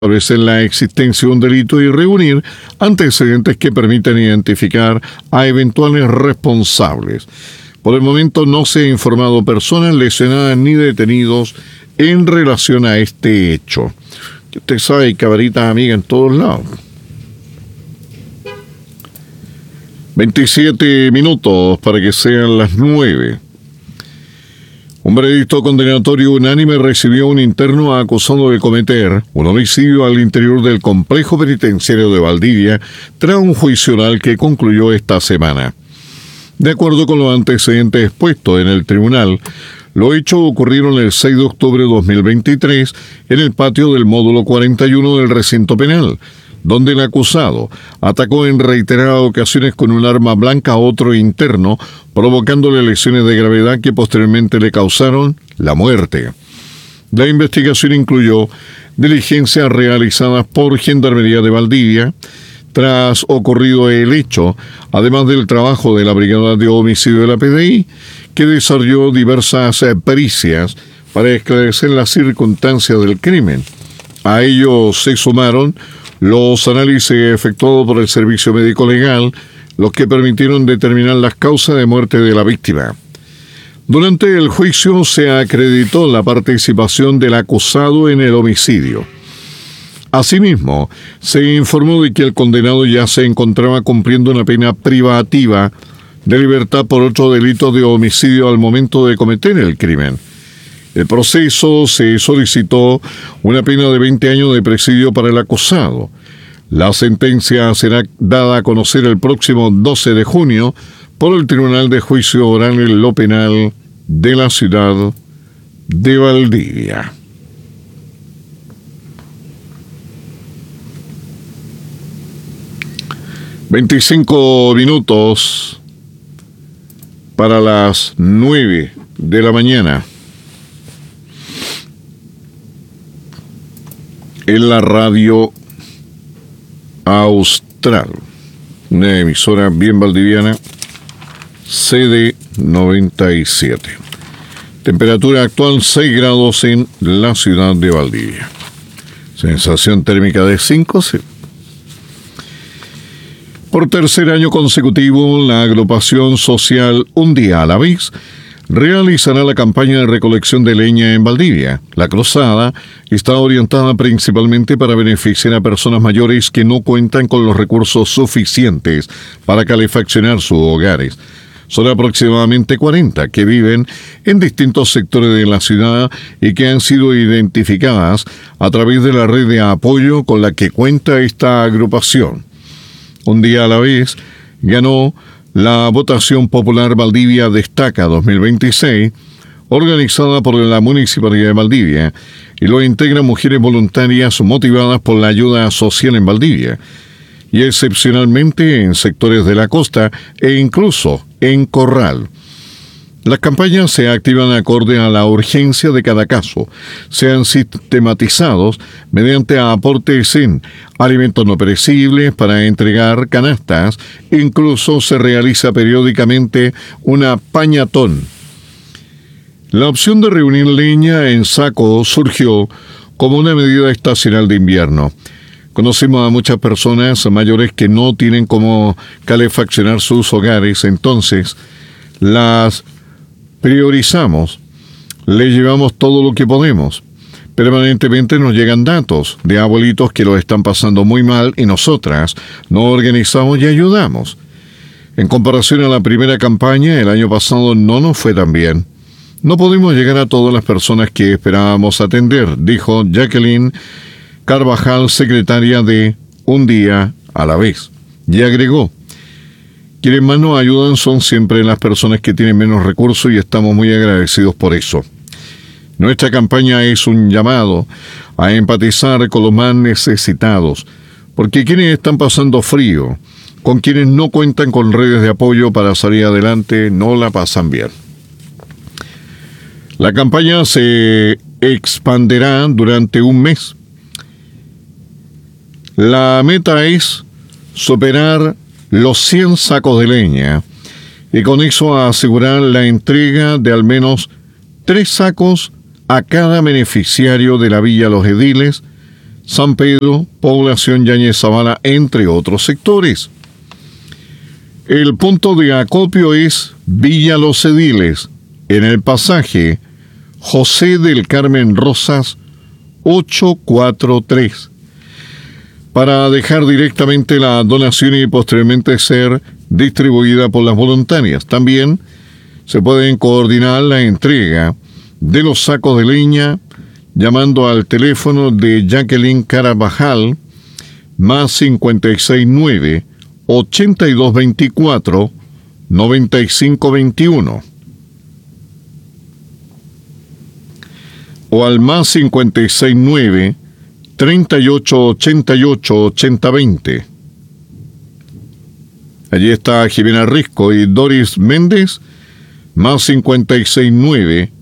establecer la existencia de un delito y reunir antecedentes que permitan identificar a eventuales responsables. Por el momento no se ha informado personas lesionadas ni detenidos en relación a este hecho. Usted sabe, hay cabaritas amigas en todos lados. 27 minutos para que sean las 9. Un veredicto condenatorio unánime recibió un interno acusado de cometer un homicidio al interior del complejo penitenciario de Valdivia tras un juicio oral que concluyó esta semana. De acuerdo con los antecedentes expuestos en el tribunal, los hechos ocurrieron el 6 de octubre de 2023 en el patio del módulo 41 del recinto penal, donde el acusado atacó en reiteradas ocasiones con un arma blanca a otro interno, provocándole lesiones de gravedad que posteriormente le causaron la muerte. La investigación incluyó diligencias realizadas por Gendarmería de Valdivia tras ocurrido el hecho, además del trabajo de la Brigada de Homicidio de la PDI, que desarrolló diversas pericias para esclarecer las circunstancias del crimen. A ello se sumaron los análisis efectuados por el Servicio Médico Legal, los que permitieron determinar las causas de muerte de la víctima. Durante el juicio se acreditó la participación del acusado en el homicidio. Asimismo, se informó de que el condenado ya se encontraba cumpliendo una pena privativa de libertad por otro delito de homicidio al momento de cometer el crimen. El proceso se solicitó una pena de 20 años de presidio para el acusado. La sentencia será dada a conocer el próximo 12 de junio por el Tribunal de Juicio Oral en lo Penal de la ciudad de Valdivia. ...25 minutos... para las 9 de la mañana... en la radio Austral, una emisora bien valdiviana, CD 97. Temperatura actual 6 grados en la ciudad de Valdivia. Sensación térmica de 5, sí. Por tercer año consecutivo, la agrupación social Un Día a la Vez realizará la campaña de recolección de leña en Valdivia. La cruzada está orientada principalmente para beneficiar a personas mayores que no cuentan con los recursos suficientes para calefaccionar sus hogares. Son aproximadamente 40 que viven en distintos sectores de la ciudad y que han sido identificadas a través de la red de apoyo con la que cuenta esta agrupación. Un Día a la Vez ganó la votación popular Valdivia Destaca 2026, organizada por la Municipalidad de Valdivia, y lo integran mujeres voluntarias motivadas por la ayuda social en Valdivia, y excepcionalmente en sectores de la costa e incluso en Corral. Las campañas se activan acorde a la urgencia de cada caso, sean sistematizados mediante aportes en alimentos no perecibles para entregar canastas. Incluso se realiza periódicamente una pañatón. La opción de reunir leña en saco surgió como una medida estacional de invierno. Conocimos a muchas personas mayores que no tienen cómo calefaccionar sus hogares, entonces las priorizamos, le llevamos todo lo que podemos. Permanentemente nos llegan datos de abuelitos que lo están pasando muy mal y nosotras nos organizamos y ayudamos. En comparación a la primera campaña, el año pasado no nos fue tan bien. No pudimos llegar a todas las personas que esperábamos atender, dijo Jacqueline Carvajal, secretaria de Un Día a la Vez. Y agregó: quienes más nos ayudan son siempre las personas que tienen menos recursos y estamos muy agradecidos por eso. Nuestra campaña es un llamado a empatizar con los más necesitados, porque quienes están pasando frío, con quienes no cuentan con redes de apoyo para salir adelante, no la pasan bien. La campaña se expandirá durante un mes. La meta es superar los 100 sacos de leña y con eso asegurar la entrega de al menos 3 sacos a cada beneficiario de la Villa Los Ediles, San Pedro, Población Yáñez Zavala, entre otros sectores. El punto de acopio es Villa Los Ediles, en el pasaje José del Carmen Rosas 843, para dejar directamente la donación y posteriormente ser distribuida por las voluntarias. También se pueden coordinar la entrega de los sacos de leña llamando al teléfono de Jacqueline Carabajal más 569 8224 9521 o al más 569 3888 8020. Allí está Jimena Risco y Doris Méndez, más 569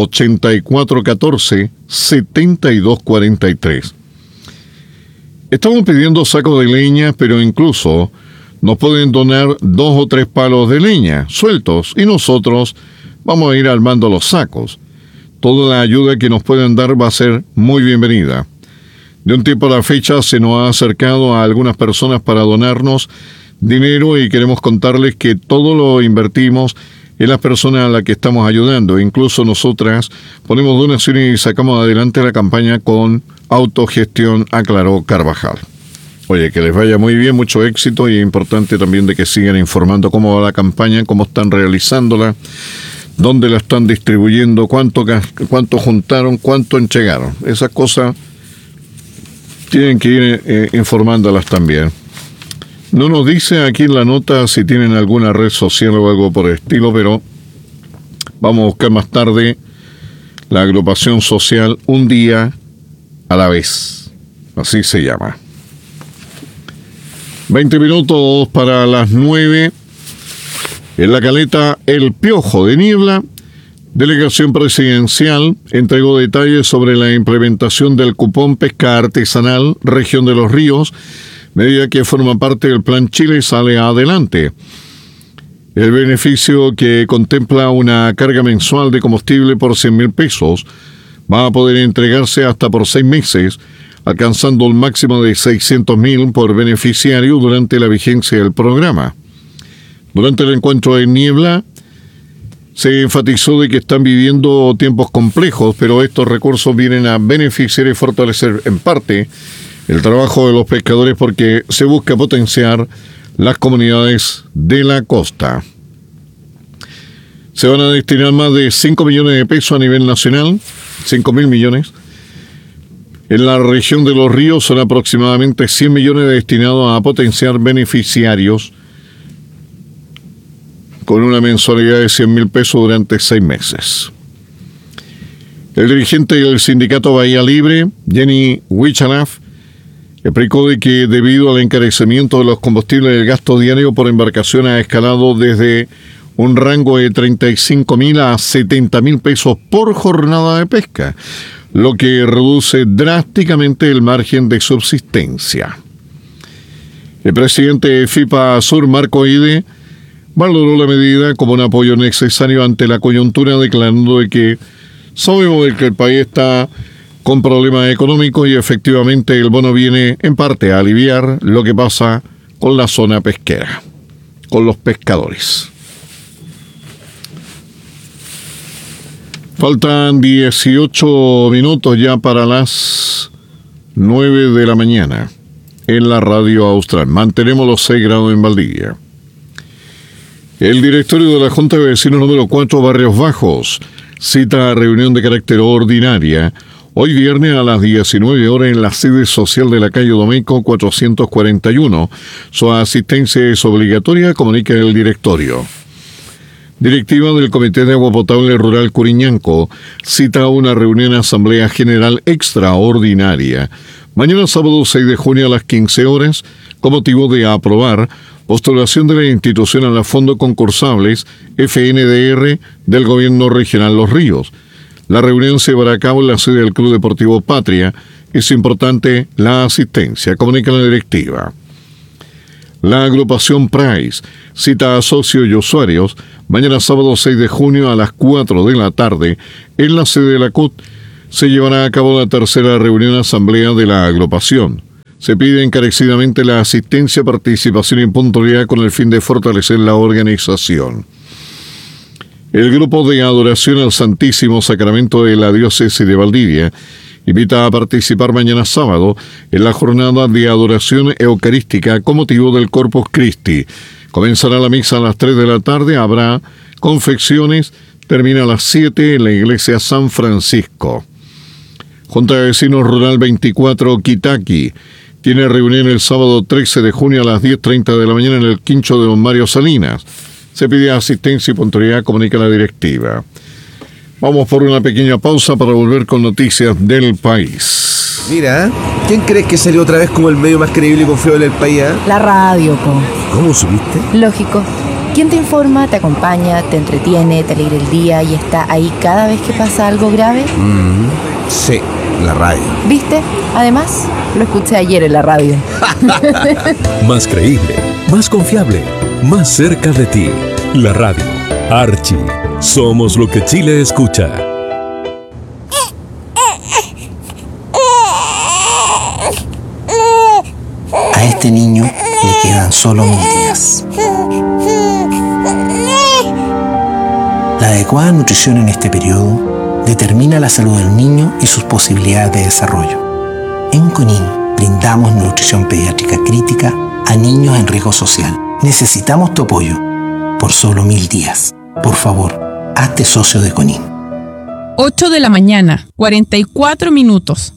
8414 7243. Estamos pidiendo sacos de leña, pero incluso nos pueden donar 2 o 3 palos de leña sueltos y nosotros vamos a ir armando los sacos. Toda la ayuda que nos puedan dar va a ser muy bienvenida. De un tiempo a la fecha se nos ha acercado a algunas personas para donarnos dinero y queremos contarles que todo lo invertimos en las personas a las que estamos ayudando. Incluso nosotras ponemos donaciones y sacamos adelante la campaña con autogestión, aclaró Carvajal. Oye, que les vaya muy bien, mucho éxito, y es importante también de que sigan informando cómo va la campaña, cómo están realizándola, dónde la están distribuyendo, cuánto juntaron, cuánto entregaron. Esas cosas tienen que ir informándolas también. No nos dice aquí en la nota si tienen alguna red social o algo por el estilo, pero vamos a buscar más tarde la agrupación social Un Día a la Vez. Así se llama. 20 minutos para las 9. En la caleta El Piojo de Niebla, delegación presidencial entregó detalles sobre la implementación del cupón pesca artesanal Región de los Ríos, medida que forma parte del Plan Chile Sale Adelante. El beneficio, que contempla una carga mensual de combustible por 100.000 pesos, va a poder entregarse hasta por 6 meses, alcanzando un máximo de 600.000 por beneficiario durante la vigencia del programa. Durante el encuentro en Niebla, se enfatizó de que están viviendo tiempos complejos, pero estos recursos vienen a beneficiar y fortalecer en parte el trabajo de los pescadores, porque se busca potenciar las comunidades de la costa. Se van a destinar más de 5 millones de pesos a nivel nacional, 5.000 millones. En la región de los ríos son aproximadamente 100 millones destinados a potenciar beneficiarios con una mensualidad de 100.000 pesos durante 6 meses. El dirigente del sindicato Bahía Libre, Jenny Wichalaf, explicó de que debido al encarecimiento de los combustibles, el gasto diario por embarcación ha escalado desde un rango de 35.000 a 70.000 pesos por jornada de pesca, lo que reduce drásticamente el margen de subsistencia. El presidente de FIPA Sur, Marco Ide, valoró la medida como un apoyo necesario ante la coyuntura, declarando de que sabemos de que el país está con problemas económicos y efectivamente el bono viene en parte a aliviar lo que pasa con la zona pesquera, con los pescadores. Faltan 18 minutos ya para las 9 de la mañana en la radio austral. Mantenemos los 6 grados en Valdivia. El directorio de la Junta de Vecinos número 4 Barrios Bajos cita a reunión de carácter ordinaria hoy viernes a las 19 horas en la sede social de la calle Domeyko 441. Su asistencia es obligatoria, comunica el directorio. Directiva del Comité de Agua Potable Rural Curiñanco cita una reunión asamblea general extraordinaria mañana sábado 6 de junio a las 15 horas con motivo de aprobar postulación de la institución a los fondos concursables FNDR del Gobierno Regional Los Ríos. La reunión se llevará a cabo en la sede del Club Deportivo Patria. Es importante la asistencia, comunica la directiva. La agrupación Price cita a socios y usuarios mañana sábado 6 de junio a las 4 de la tarde en la sede de la CUT. se llevará a cabo la tercera reunión asamblea de la agrupación. Se pide encarecidamente la asistencia, participación y puntualidad con el fin de fortalecer la organización. El grupo de adoración al Santísimo Sacramento de la Diócesis de Valdivia invita a participar mañana sábado en la jornada de adoración eucarística con motivo del Corpus Christi. Comenzará la misa a las 3 de la tarde, habrá confecciones, termina a las 7 en la iglesia San Francisco. Junta de Vecinos Rural 24 Quitaqui tiene reunión el sábado 13 de junio a las 10:30 de la mañana en el quincho de don Mario Salinas. Se pide asistencia y puntualidad, comunica la directiva. Vamos por una pequeña pausa para volver con noticias del país. Mira, ¿quién crees que salió otra vez como el medio más creíble y confiable del país? La radio, po. ¿Cómo supiste? Lógico. ¿Quién te informa, te acompaña, te entretiene, te alegra el día y está ahí cada vez que pasa algo grave? Sí, la radio. ¿Viste? Además, lo escuché ayer en la radio. Más creíble, más confiable, más cerca de ti. La radio. Archie. Somos lo que Chile escucha. A este niño le quedan solo 1000 días. La adecuada nutrición en este periodo determina la salud del niño y sus posibilidades de desarrollo. En CONIN brindamos nutrición pediátrica crítica a niños en riesgo social. Necesitamos tu apoyo por solo 1000 días. Por favor, hazte socio de CONIN. 8 de la mañana, 44 minutos.